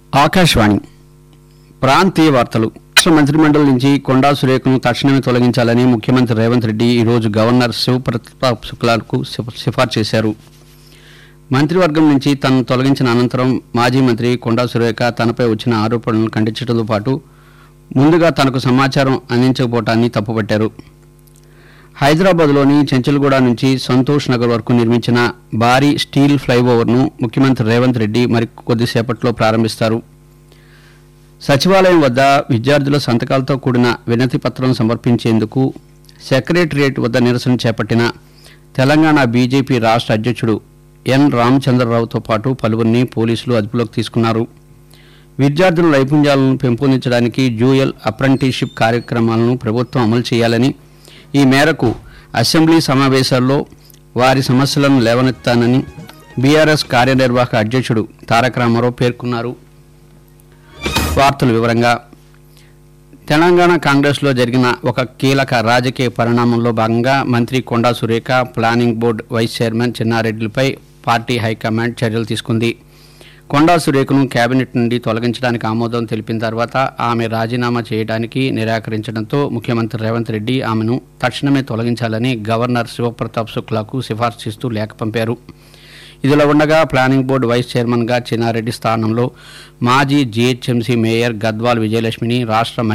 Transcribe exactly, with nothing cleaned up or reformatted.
ఆకాశవాణి ప్రాంతీయ వార్తలు. రాష్ట్ర మంత్రిమండలి నుంచి కొండా సురేఖను తక్షణమే తొలగించాలని ముఖ్యమంత్రి రేవంత్ రెడ్డి ఈరోజు గవర్నర్ శివప్రతాప్ శుక్లాకు సిఫార్సు చేశారు. మంత్రివర్గం నుంచి తనను తొలగించిన అనంతరం మాజీ మంత్రి కొండా సురేఖ తనపై వచ్చిన ఆరోపణలను ఖండించడంతో పాటు ముందుగా తనకు సమాచారం అందించకపోవటాన్ని తప్పుపట్టారు. హైదరాబాద్లోని చెంచల్గూడ నుంచి సంతోష్ నగర్ వరకు నిర్మించిన భారీ స్టీల్ ఫ్లైఓవర్ను ముఖ్యమంత్రి రేవంత్ రెడ్డి మరి కొద్దిసేపట్లో ప్రారంభిస్తారు. సచివాలయం వద్ద విద్యార్థుల సంతకాలతో కూడిన వినతి పత్రం సమర్పించేందుకు సెక్రటరియేట్ వద్ద నిరసన చేపట్టిన తెలంగాణ బీజేపీ రాష్ట్ర అధ్యక్షుడు ఎన్ రామచంద్రరావుతో పాటు పలువురిని పోలీసులు అదుపులోకి తీసుకున్నారు. విద్యార్థుల నైపుణ్యాలను పెంపొందించడానికి డ్యూయల్ అప్రెంటిస్షిప్ కార్యక్రమాలను ప్రభుత్వం అమలు చేయాలని, ఈ మేరకు అసెంబ్లీ సమావేశాల్లో వారి సమస్యలను లేవనెత్తానని బీఆర్ఎస్ కార్యనిర్వాహక అధ్యక్షుడు తారక రామారావు పేర్కొన్నారు. వార్తల వివరంగా తెలంగాణ కాంగ్రెస్లో జరిగిన ఒక కీలక రాజకీయ పరిణామంలో భాగంగా మంత్రి Konda Surekha, planning board vice chairman చెన్నారెడ్డిలపై party high command చర్యలు తీసుకుంది. కొండా సురేఖను కేబినెట్ నుండి తొలగించడానికి ఆమోదం తెలిపిన తర్వాత ఆమె రాజీనామా చేయడానికి నిరాకరించడంతో ముఖ్యమంత్రి రేవంత్ రెడ్డి ఆమెను తక్షణమే తొలగించాలని గవర్నర్ శివప్రతాప్ శుక్లాకు సిఫార్సు చేస్తూ లేఖ పంపారు. ఇదిలా ఉండగా ప్లానింగ్ బోర్డు వైస్ చైర్మన్గా చెన్నారెడ్డి స్థానంలో మాజీ జీహెచ్ఎంసీ మేయర్ గద్వాల్ విజయలక్ష్మిని రాష్ట్ర